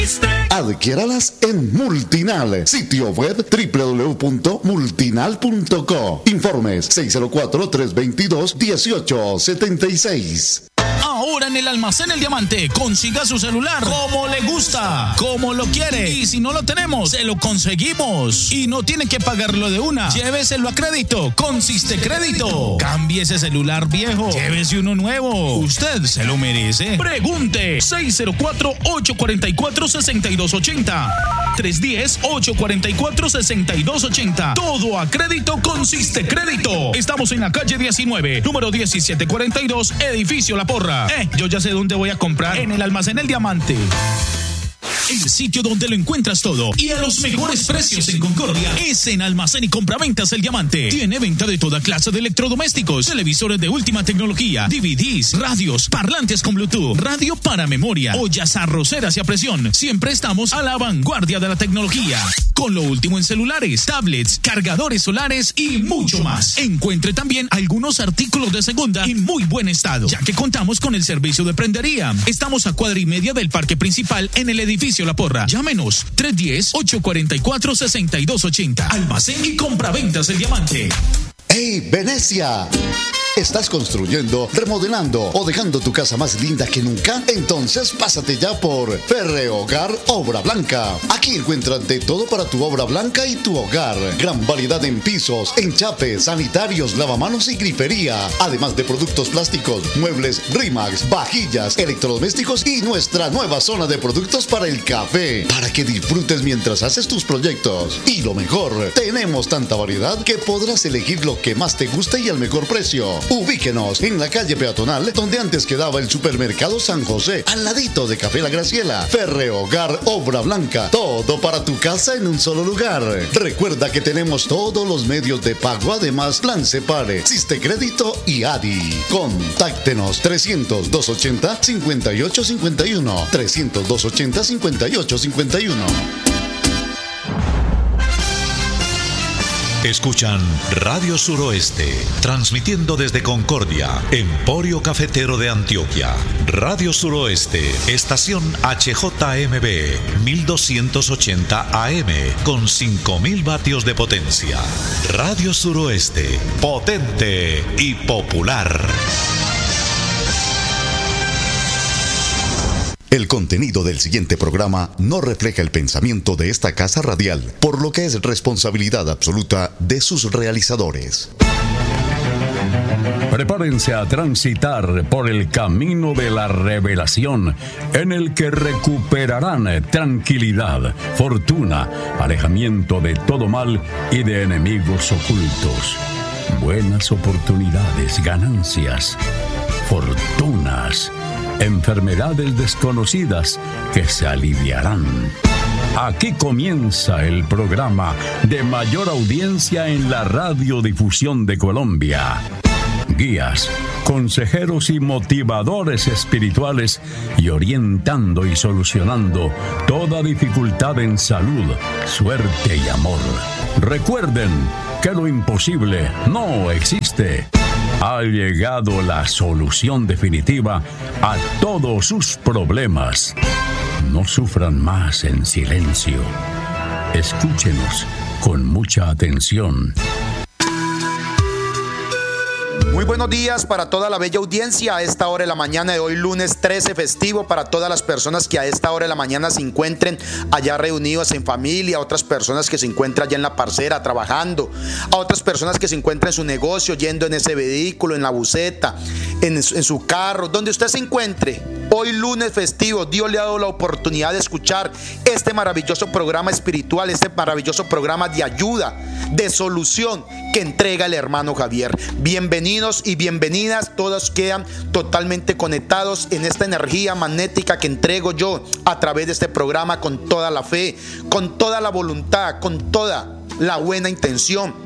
Adquiéralas en Multinal, sitio web www.multinal.co. Informes 604-322-1876. Ahora en el Almacén El Diamante, consiga su celular como le gusta, como lo quiere. Y si no lo tenemos, se lo conseguimos. Y no tiene que pagarlo de una. Lléveselo a crédito con Sistecrédito. Cambie ese celular viejo, llévese uno nuevo. Usted se lo merece. Pregunte 604-844-6280. 310-844-6280. Todo a crédito con Sistecrédito. Estamos en la calle 19, número 1742, edificio La Porra. Yo ya sé dónde voy a comprar. En el Almacén El Diamante. El sitio donde lo encuentras todo y a los mejores precios en Concordia es en Almacén y Compraventas El Diamante. Tiene venta de toda clase de electrodomésticos, televisores de última tecnología, DVDs, radios, parlantes con Bluetooth, radio para memoria, ollas arroceras y a presión. Siempre estamos a la vanguardia de la tecnología, con lo último en celulares, tablets, cargadores solares y mucho más. Encuentre también algunos artículos de segunda en muy buen estado, ya que contamos con el servicio de prendería. Estamos a cuadra y media del parque principal en el edificio La Porra. Llámenos 310-844-6280. Almacén y Compraventas El Diamante. ¡Hey, Venecia! ¿Estás construyendo, remodelando o dejando tu casa más linda que nunca? Entonces pásate ya por Ferrehogar Obra Blanca. Aquí encuentras de todo para tu obra blanca y tu hogar. Gran variedad en pisos, enchapes, sanitarios, lavamanos y grifería. Además de productos plásticos, muebles Rimax, vajillas, electrodomésticos y nuestra nueva zona de productos para el café. Para que disfrutes mientras haces tus proyectos. Y lo mejor, tenemos tanta variedad que podrás elegir lo que más te guste y al mejor precio. Ubíquenos en la calle peatonal donde antes quedaba el supermercado San José, al ladito de Café La Graciela. Ferrehogar Obra Blanca, todo para tu casa en un solo lugar. Recuerda que tenemos todos los medios de pago, además Plan Separe, Sistecrédito y ADI. Contáctenos 300-280-5851, 300-280-5851. Escuchan Radio Suroeste, transmitiendo desde Concordia, Emporio Cafetero de Antioquia. Radio Suroeste, estación HJMB, 1280 AM, con 5000 vatios de potencia. Radio Suroeste, potente y popular. El contenido del siguiente programa no refleja el pensamiento de esta casa radial, por lo que es responsabilidad absoluta de sus realizadores. Prepárense a transitar por el camino de la revelación, en el que recuperarán tranquilidad, fortuna, alejamiento de todo mal y de enemigos ocultos. Buenas oportunidades, ganancias, fortunas, enfermedades desconocidas que se aliviarán. Aquí comienza el programa de mayor audiencia en la radiodifusión de Colombia. Guías, consejeros y motivadores espirituales, y orientando y solucionando toda dificultad en salud, suerte y amor. Recuerden que lo imposible no existe. Ha llegado la solución definitiva a todos sus problemas. No sufran más en silencio. Escúchenos con mucha atención. Muy buenos días para toda la bella audiencia a esta hora de la mañana de hoy, lunes 13 festivo, para todas las personas que a esta hora de la mañana se encuentren allá reunidos en familia, a otras personas que se encuentran allá en la parcera trabajando, a otras personas que se encuentran en su negocio, yendo en ese vehículo, en la buseta, en su carro, donde usted se encuentre. Hoy lunes festivo, Dios le ha dado la oportunidad de escuchar este maravilloso programa espiritual, este maravilloso programa de ayuda, de solución que entrega el hermano Javier. Bienvenidos y bienvenidas, todos quedan totalmente conectados en esta energía magnética que entrego yo a través de este programa, con toda la fe, con toda la voluntad, con toda la buena intención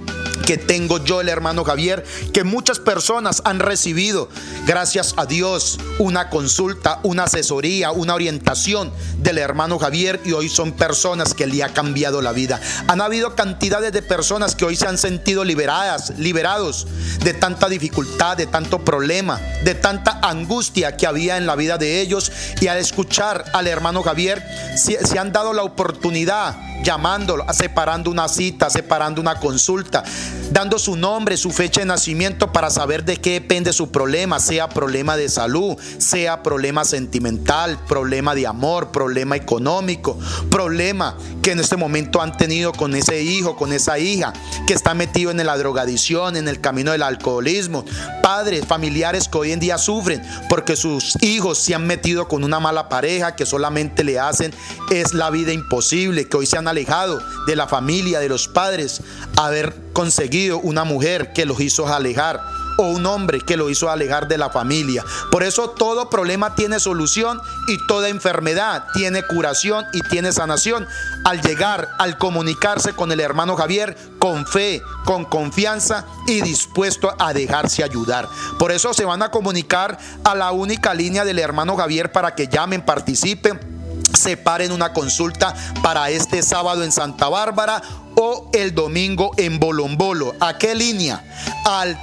que tengo yo, el hermano Javier, que muchas personas han recibido, gracias a Dios, una consulta, una asesoría, una orientación del hermano Javier, y hoy son personas que le ha cambiado la vida. Han habido cantidades de personas que hoy se han sentido liberados de tanta dificultad, de tanto problema, de tanta angustia que había en la vida de ellos, y al escuchar al hermano Javier se han dado la oportunidad, llamándolo, separando una cita, separando una consulta, dando su nombre, su fecha de nacimiento para saber de qué depende su problema, sea problema de salud, sea problema sentimental, problema de amor, problema económico, problema que en este momento han tenido con ese hijo, con esa hija que está metido en la drogadicción, en el camino del alcoholismo, padres, familiares que hoy en día sufren porque sus hijos se han metido con una mala pareja que solamente le hacen es la vida imposible, que hoy se han alejado de la familia, de los padres, haber conseguido una mujer que los hizo alejar, o un hombre que lo hizo alejar de la familia. Por eso todo problema tiene solución y toda enfermedad tiene curación y tiene sanación al llegar, al comunicarse con el hermano Javier con fe, con confianza y dispuesto a dejarse ayudar. Por eso se van a comunicar a la única línea del hermano Javier para que llamen, participen, separen una consulta para este sábado en Santa Bárbara o el domingo en Bolombolo. ¿A qué línea? Al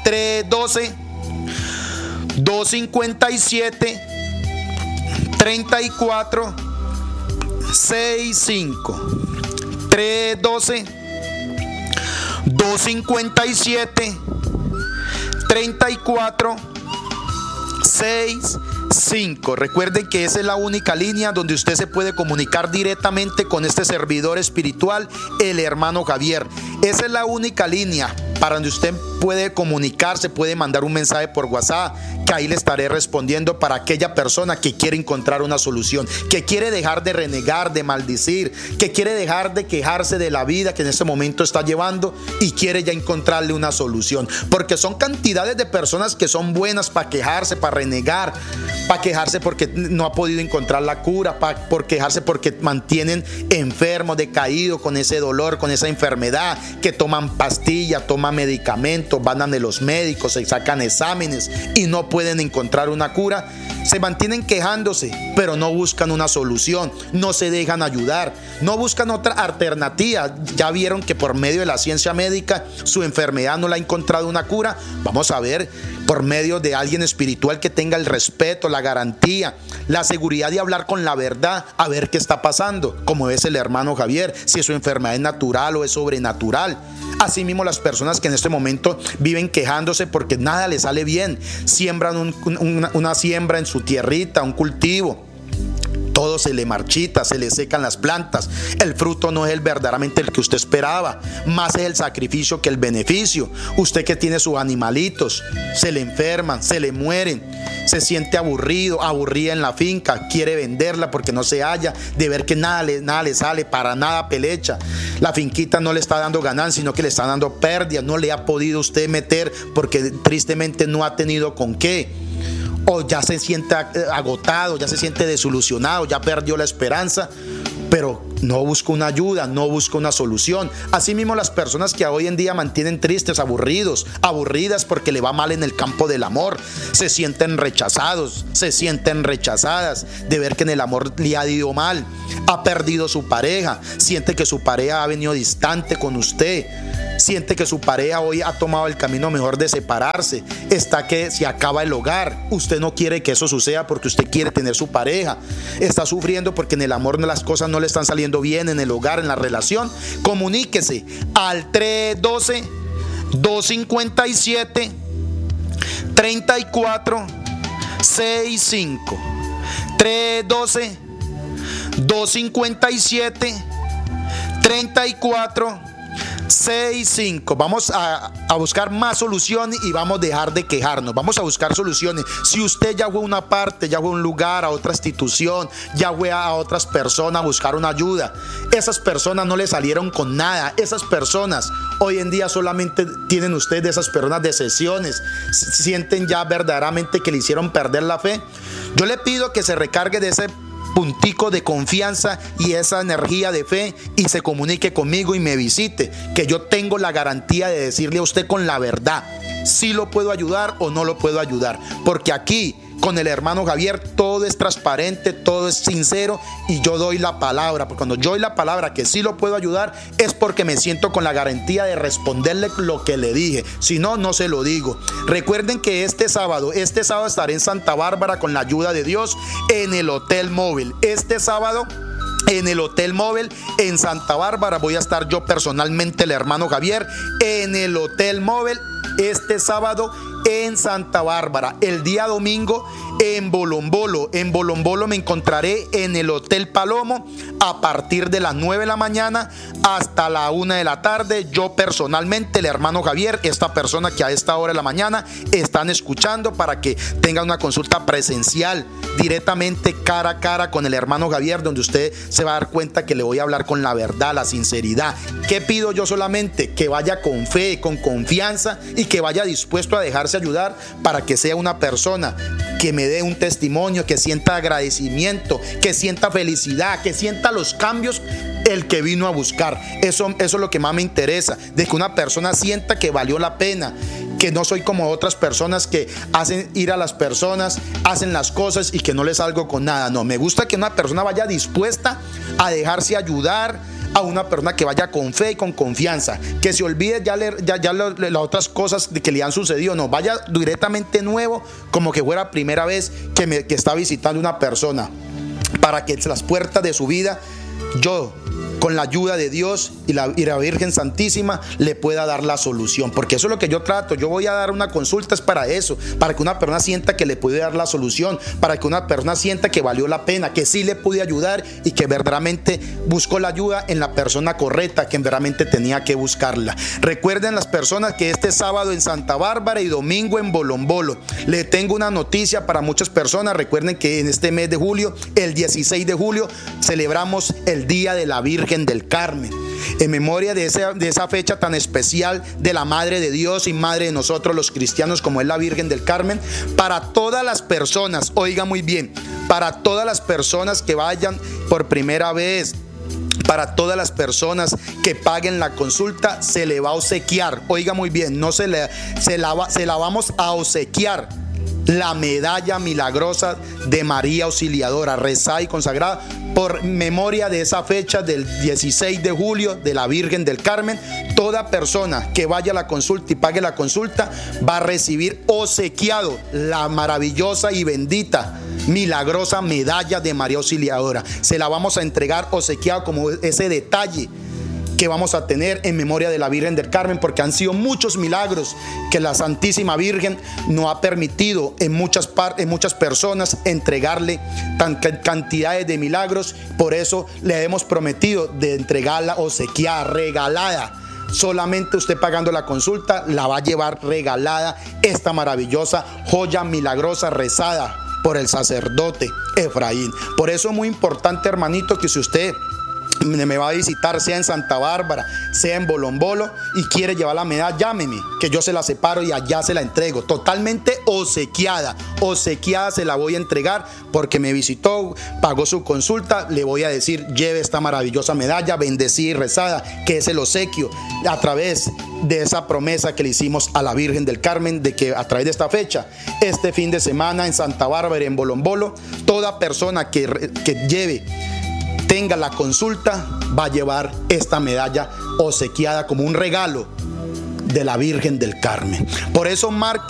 312-257-3465. 312-257-3465. Recuerden que esa es la única línea donde usted se puede comunicar directamente con este servidor espiritual, el hermano Javier. Esa es la única línea para donde usted puede comunicarse, puede mandar un mensaje por WhatsApp, que ahí le estaré respondiendo para aquella persona que quiere encontrar una solución, que quiere dejar de renegar, de maldecir, que quiere dejar de quejarse de la vida que en este momento está llevando y quiere ya encontrarle una solución. Porque son cantidades de personas que son buenas para quejarse, para renegar, para quejarse porque no ha podido encontrar la cura, por quejarse porque mantienen enfermos, decaídos con ese dolor, con esa enfermedad, que toman pastillas, toman medicamentos, van a los médicos, se sacan exámenes y no pueden encontrar una cura. Se mantienen quejándose, pero no buscan una solución, no se dejan ayudar, no buscan otra alternativa. Ya vieron que por medio de la ciencia médica su enfermedad no la ha encontrado una cura. Vamos a ver por medio de alguien espiritual que tenga el respeto, la garantía, la seguridad de hablar con la verdad, a ver qué está pasando, como es el hermano Javier, si su enfermedad es natural o es sobrenatural. Asimismo, las personas que en este momento viven quejándose porque nada les sale bien, siembran una siembra en su tierrita, un cultivo, todo se le marchita, se le secan las plantas, el fruto no es verdaderamente el que usted esperaba, más es el sacrificio que el beneficio. Usted que tiene sus animalitos, se le enferman, se le mueren, se siente aburrida en la finca, quiere venderla porque no se halla, de ver que nada le sale, para nada pelecha, la finquita no le está dando ganancia, sino que le está dando pérdida, no le ha podido usted meter porque tristemente no ha tenido con qué. O ya se siente agotado, ya se siente desilusionado, ya perdió la esperanza, pero no busca una ayuda, no busca una solución. Asimismo, las personas que hoy en día mantienen tristes, aburridas porque le va mal en el campo del amor, se sienten rechazados, se sienten rechazadas de ver que en el amor le ha ido mal, ha perdido su pareja, siente que su pareja ha venido distante con usted, siente que su pareja hoy ha tomado el camino mejor de separarse, está que se acaba el hogar. Usted no quiere que eso suceda porque usted quiere tener su pareja, está sufriendo porque en el amor las cosas no le están saliendo bien, en el hogar, en la relación. Comuníquese al 312-257-3465. 312-257-3465. Vamos a buscar más soluciones y vamos a dejar de quejarnos. Vamos a buscar soluciones. Si usted ya fue a una parte, ya fue a un lugar, a otra institución, ya fue a otras personas a buscar una ayuda, esas personas no le salieron con nada. Esas personas hoy en día solamente tienen ustedes, esas personas, decepciones, sienten ya verdaderamente que le hicieron perder la fe. Yo le pido que se recargue de ese puntico de confianza y esa energía de fe y se comunique conmigo y me visite, que yo tengo la garantía de decirle a usted con la verdad si lo puedo ayudar o no lo puedo ayudar, porque aquí con el hermano Javier todo es transparente, todo es sincero y yo doy la palabra, porque cuando yo doy la palabra que sí lo puedo ayudar es porque me siento con la garantía de responderle lo que le dije, si no, no se lo digo. Recuerden que este sábado estaré en Santa Bárbara con la ayuda de Dios en el Hotel Móvil. Este sábado en el Hotel Móvil en Santa Bárbara voy a estar yo personalmente, el hermano Javier, en el Hotel Móvil este sábado en Santa Bárbara. El día domingo en Bolombolo. En Bolombolo me encontraré en el Hotel Palomo a partir de las 9 de la mañana hasta la 1 de la tarde. Yo personalmente, el hermano Javier, esta persona que a esta hora de la mañana están escuchando, para que tengan una consulta presencial directamente cara a cara con el hermano Javier, donde usted se va a dar cuenta que le voy a hablar con la verdad, la sinceridad. ¿Qué pido yo solamente? Que vaya con fe, con confianza y que vaya dispuesto a dejarse ayudar, para que sea una persona que me dé un testimonio, que sienta agradecimiento, que sienta felicidad, que sienta los cambios el que vino a buscar. Eso es lo que más me interesa, de que una persona sienta que valió la pena, que no soy como otras personas que hacen ir a las personas, hacen las cosas y que no les salgo con nada. No, me gusta que una persona vaya dispuesta a dejarse ayudar, a una persona que vaya con fe y con confianza, que se olvide las otras cosas que le han sucedido. No, vaya directamente nuevo, como que fuera primera vez que está visitando una persona, para que las puertas de su vida, yo con la ayuda de Dios y la Virgen Santísima, le pueda dar la solución, porque eso es lo que yo trato. Yo voy a dar una consulta, es para eso, para que una persona sienta que le pude dar la solución, para que una persona sienta que valió la pena, que sí le pude ayudar y que verdaderamente buscó la ayuda en la persona correcta, que verdaderamente tenía que buscarla. Recuerden las personas que este sábado en Santa Bárbara y domingo en Bolombolo. Le tengo una noticia para muchas personas. Recuerden que en este mes de julio, el 16 de julio, celebramos el Día de la Virgen del Carmen, en memoria de esa fecha tan especial de la Madre de Dios y Madre de nosotros los cristianos, como es la Virgen del Carmen. Para todas las personas, oiga muy bien, para todas las personas que vayan por primera vez, para todas las personas que paguen la consulta, se le va a obsequiar, oiga muy bien, no se la vamos a obsequiar, la medalla milagrosa de María Auxiliadora, rezada y consagrada por memoria de esa fecha del 16 de julio de la Virgen del Carmen. Toda persona que vaya a la consulta y pague la consulta va a recibir obsequiado la maravillosa y bendita, milagrosa medalla de María Auxiliadora. Se la vamos a entregar obsequiado como ese detalle que vamos a tener en memoria de la Virgen del Carmen, porque han sido muchos milagros que la Santísima Virgen nos ha permitido en muchas personas entregarle cantidades de milagros. Por eso le hemos prometido de entregarla obsequiada, regalada. Solamente usted pagando la consulta la va a llevar regalada esta maravillosa joya milagrosa rezada por el sacerdote Efraín. Por eso es muy importante, hermanito, que si usted me va a visitar, sea en Santa Bárbara, sea en Bolombolo, y quiere llevar la medalla, llámeme, que yo se la separo y allá se la entrego, totalmente obsequiada se la voy a entregar, porque me visitó, pagó su consulta. Le voy a decir, lleve esta maravillosa medalla, bendecida y rezada, que es el obsequio a través de esa promesa que le hicimos a la Virgen del Carmen, de que a través de esta fecha, este fin de semana en Santa Bárbara y en Bolombolo, toda persona que tenga la consulta va a llevar esta medalla obsequiada como un regalo de la Virgen del Carmen. Por eso marque